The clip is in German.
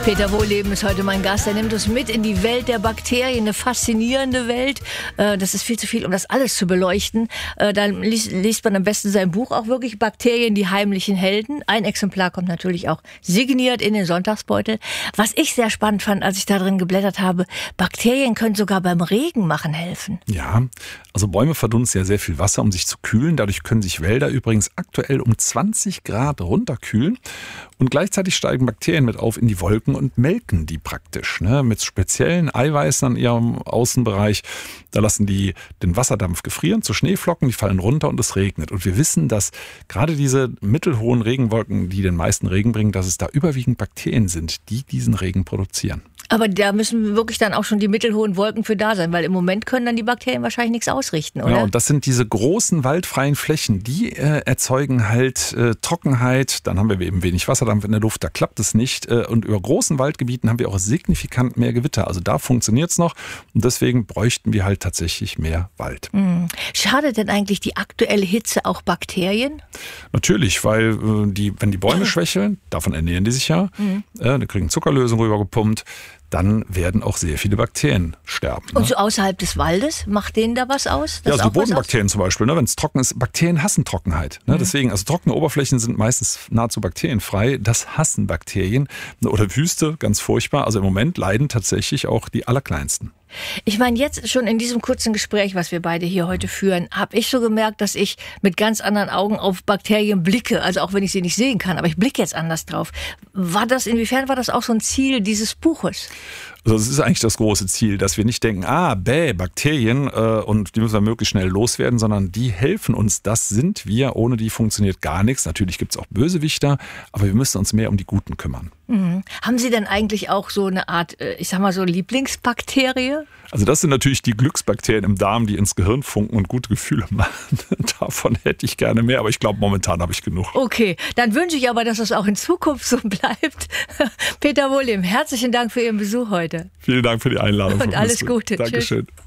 Peter Wohleben ist heute mein Gast. Er nimmt uns mit in die Welt der Bakterien, eine faszinierende Welt. Das ist viel zu viel, um das alles zu beleuchten. Dann liest man am besten sein Buch auch wirklich, Bakterien, die heimlichen Helden. Ein Exemplar kommt natürlich auch signiert in den Sonntagsbeutel. Was ich sehr spannend fand, als ich da drin geblättert habe, Bakterien können sogar beim Regenmachen helfen. Ja, also Bäume verdunsten ja sehr viel Wasser, um sich zu kühlen. Dadurch können sich Wälder übrigens aktuell um 20 Grad runterkühlen. Und gleichzeitig steigen Bakterien mit auf in die Wolken und melken die praktisch, ne? Mit speziellen Eiweißen an ihrem Außenbereich. Da lassen die den Wasserdampf gefrieren zu Schneeflocken, die fallen runter und es regnet. Und wir wissen, dass gerade diese mittelhohen Regenwolken, die den meisten Regen bringen, dass es da überwiegend Bakterien sind, die diesen Regen produzieren. Aber da müssen wirklich dann auch schon die mittelhohen Wolken für da sein, weil im Moment können dann die Bakterien wahrscheinlich nichts ausrichten, oder? Ja, und das sind diese großen waldfreien Flächen, die erzeugen halt Trockenheit. Dann haben wir eben wenig Wasserdampf in der Luft, da klappt es nicht. Und über großen Waldgebieten haben wir auch signifikant mehr Gewitter. Also da funktioniert es noch und deswegen bräuchten wir halt tatsächlich mehr Wald. Schadet denn eigentlich die aktuelle Hitze auch Bakterien? Natürlich, weil wenn die Bäume schwächeln, davon ernähren die sich ja, die kriegen Zuckerlösung rübergepumpt, dann werden auch sehr viele Bakterien sterben. Und so außerhalb des Waldes, macht denen da was aus? Ja, also die Bodenbakterien zum Beispiel, ne, wenn es trocken ist, Bakterien hassen Trockenheit. Ne, deswegen, also trockene Oberflächen sind meistens nahezu bakterienfrei. Das hassen Bakterien. Oder Wüste, ganz furchtbar. Also im Moment leiden tatsächlich auch die Allerkleinsten. Ich meine, jetzt schon in diesem kurzen Gespräch, was wir beide hier heute führen, habe ich so gemerkt, dass ich mit ganz anderen Augen auf Bakterien blicke. Also auch wenn ich sie nicht sehen kann, aber ich blicke jetzt anders drauf. Inwiefern war das auch so ein Ziel dieses Buches? Also das ist eigentlich das große Ziel, dass wir nicht denken, Bakterien und die müssen wir möglichst schnell loswerden, sondern die helfen uns, das sind wir, ohne die funktioniert gar nichts. Natürlich gibt es auch Bösewichter, aber wir müssen uns mehr um die Guten kümmern. Haben Sie denn eigentlich auch so eine Art, ich sag mal so Lieblingsbakterie? Also das sind natürlich die Glücksbakterien im Darm, die ins Gehirn funken und gute Gefühle machen. Davon hätte ich gerne mehr, aber ich glaube, momentan habe ich genug. Okay, dann wünsche ich aber, dass es auch in Zukunft so bleibt. Peter Wohleben, herzlichen Dank für Ihren Besuch heute. Vielen Dank für die Einladung. Und alles Gute. Dankeschön. Tschüss.